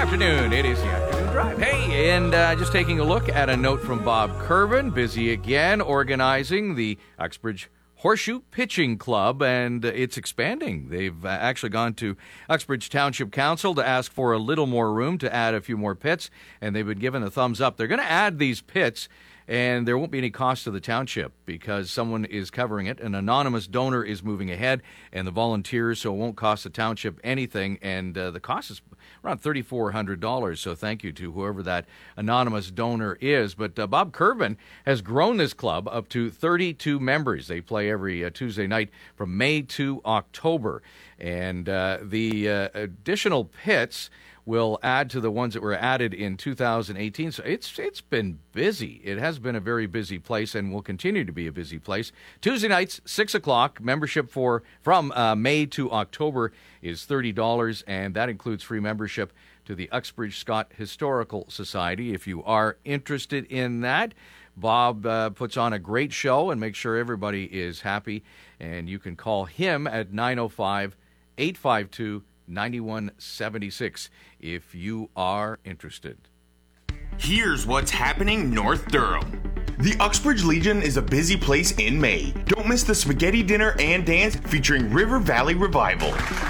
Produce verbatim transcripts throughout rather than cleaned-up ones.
afternoon. It is the afternoon drive. Hey, and uh, just taking a look at a note from Bob Curvin, busy again organizing the Uxbridge Horseshoe Pitching Club, and it's expanding. They've uh, actually gone to Uxbridge Township Council to ask for a little more room to add a few more pits, and they've been given a thumbs up. They're going to add these pits, and there won't be any cost to the township because someone is covering it. An anonymous donor is moving ahead, and the volunteers, so it won't cost the township anything, and uh, the cost is around three thousand four hundred dollars, so thank you to whoever that anonymous donor is. But uh, Bob Curvin has grown this club up to thirty-two members. They play every uh, Tuesday night from May to October, and uh, the uh, additional pits will add to the ones that were added in two thousand eighteen. So it's it's been busy. It has been a very busy place and will continue to be a busy place. Tuesday nights, six o'clock. Membership for from uh, May to October is thirty dollars, and that includes free membership to the Uxbridge Scott Historical Society. If you are interested in that, Bob uh, puts on a great show and makes sure everybody is happy. And you can call him at nine oh five, eight five two, nine one seven six if you are interested. Here's what's happening North Durham. The Uxbridge Legion is a busy place in May. Don't miss the spaghetti dinner and dance featuring River Valley Revival.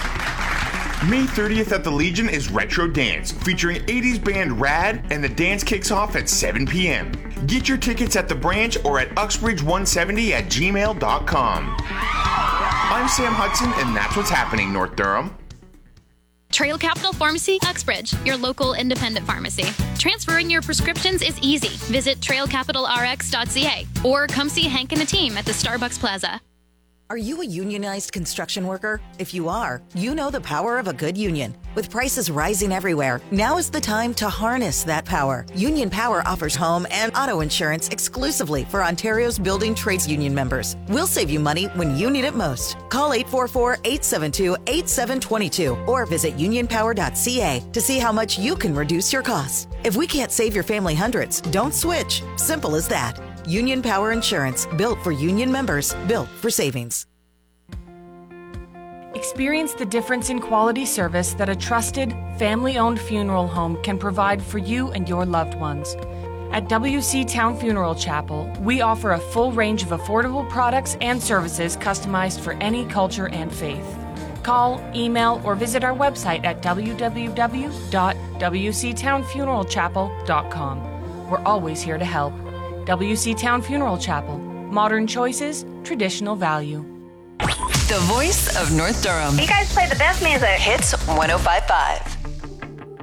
May thirtieth at the Legion is Retro Dance featuring eighties band Rad, and the dance kicks off at seven p.m. Get your tickets at the branch or at uxbridge one seventy at gmail dot com. I'm Sam Hudson, and that's what's happening North Durham. Trail Capital Pharmacy, Uxbridge, your local independent pharmacy. Transferring your prescriptions is easy. Visit trail capital r x dot c a or come see Hank and the team at the Starbucks Plaza. Are you a unionized construction worker? If you are, you know the power of a good union. With prices rising everywhere, now is the time to harness that power. Union Power offers home and auto insurance exclusively for Ontario's building trades union members. We'll save you money when you need it most. Call eight four four, eight seven two, eight seven two two or visit union power dot c a to see how much you can reduce your costs. If we can't save your family hundreds, don't switch. Simple as that. Union Power Insurance, built for union members, built for savings. Experience the difference in quality service that a trusted, family-owned funeral home can provide for you and your loved ones. At W C Town Funeral Chapel, we offer a full range of affordable products and services customized for any culture and faith. Call, email, or visit our website at w w w dot w c town funeral chapel dot com. We're always here to help. W C Town Funeral Chapel. Modern choices, traditional value. The voice of North Durham. You guys play the best music. Hits one oh five point five.